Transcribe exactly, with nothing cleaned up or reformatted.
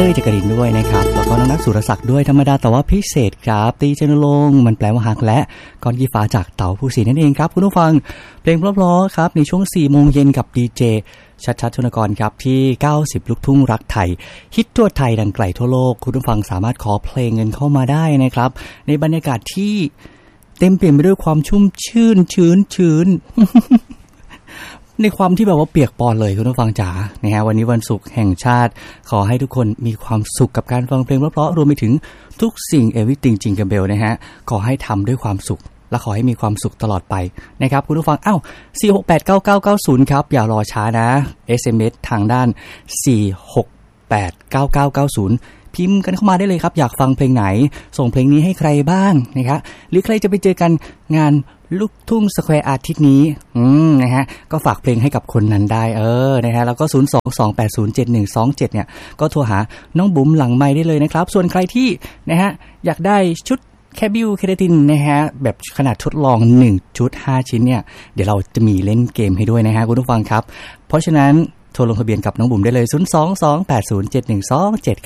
ต้ยจักรินด้วยนะครับแล้วก็น้องนักสุรศักดิ์ด้วยธรรมดาแต่ว่าพิเศษครับตีชนลงมันแปลว่าฮักและก้อนกีฟ้าจากเต๋าผู้ศรีนั่นเองครับคุณผู้ฟังเพลงเพราะๆครับในช่วงสี่โมงเย็นกับดีเจชัดชัดชนกรครับที่เก้าสิบลูกทุ่งรักไทยฮิตทั่วไทยดังไกลทั่วโลกคุณผู้ฟังสามารถขอเพลงเงินเข้ามาได้นะครับในบรรยากาศที่เต็มเปี่ยมไปด้วยความชุ่มชื่นชื้นชื้น ในความที่แบบว่าเปียกปอนเลยคุณผู้ฟังจ๋านะฮะวันนี้วันศุกร์แห่งชาติขอให้ทุกคนมีความสุขกับการฟังเพลงเพราะๆรวมไปถึงทุกสิ่ง everything จริงกับเบลนะฮะขอให้ทำด้วยความสุขและขอให้มีความสุขตลอดไปนะครับคุณผู้ฟังอ้าวสี่ หก แปด เก้า เก้า เก้า ศูนย์ครับอย่ารอช้านะ เอส เอ็ม เอส ทางด้านสี่ หก แปด เก้า เก้า เก้า ศูนย์พิมพ์กันเข้ามาได้เลยครับอยากฟังเพลงไหนส่งเพลงนี้ให้ใครบ้างนะครับหรือใครจะไปเจอกันงานลูกทุ่งสแควร์อาทิตย์นี้อืมนะฮะก็ฝากเพลงให้กับคนนั้นได้เออนะฮะแล้วก็ศูนย์ สอง สอง แปด ศูนย์ เจ็ด หนึ่ง สอง เจ็ดเนี่ยก็โทรหาน้องบุ๋มหลังไมค์ได้เลยนะครับส่วนใครที่นะฮะอยากได้ชุดแคบิวเคราตินนะฮะแบบขนาดทดลองหนึ่งชุดห้าชิ้นเนี่ยเดี๋ยวเราจะมีเล่นเกมให้ด้วยนะฮะคุณผู้ฟังครับเพราะฉะนั้นโทรลงทะเบียนกับน้องบุ๋มได้เลยศูนย์ สอง สอง แปด ศูนย์ เจ็ด หนึ่ง สอง เจ็ด